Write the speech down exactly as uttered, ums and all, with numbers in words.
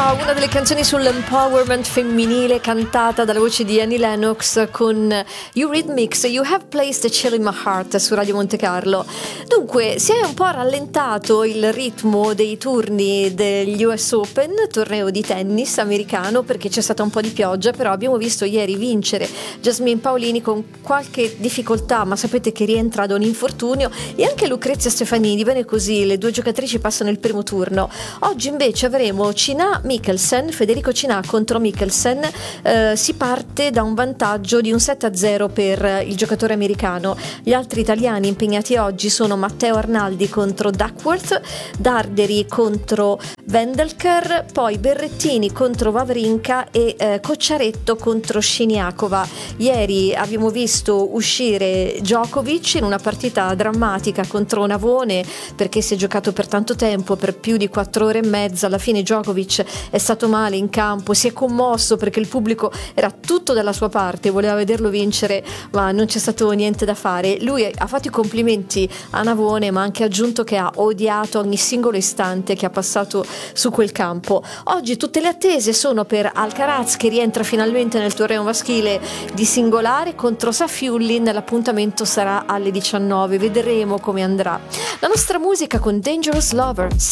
Era una delle canzoni sull'empowerment femminile cantata dalla voce di Annie Lennox con Eurythmics, You Have Placed a Chill in My Heart su Radio Monte Carlo. Dunque, si è un po' rallentato il ritmo dei turni degli U S Open, torneo di tennis americano, perché c'è stata un po' di pioggia, però abbiamo visto ieri vincere Jasmine Paolini con qualche difficoltà, ma sapete che rientra da un infortunio, e anche Lucrezia Stefanini. Bene così, le due giocatrici passano il primo turno. Oggi invece avremo Cina Mikkelsen, Federico Cina contro Mikkelsen. Eh, si parte da un vantaggio di un sette a zero per il giocatore americano. Gli altri italiani impegnati oggi sono Matteo Arnaldi contro Duckworth, Darderi contro Vendelker, poi Berrettini contro Wawrinka e eh, Cocciaretto contro Siniakova. Ieri abbiamo visto uscire Djokovic in una partita drammatica contro Navone, perché si è giocato per tanto tempo, per più di quattro ore e mezza. Alla fine Djokovic è stato male in campo, si è commosso perché il pubblico era tutto dalla sua parte, voleva vederlo vincere, ma non c'è stato niente da fare. Lui ha fatto i complimenti a Navone, ma ha anche aggiunto che ha odiato ogni singolo istante che ha passato su quel campo. Oggi tutte le attese sono per Alcaraz, che rientra finalmente nel torneo maschile di singolare contro Safiullin. L'appuntamento sarà alle diciannove, vedremo come andrà. La nostra musica con Dangerous Lover,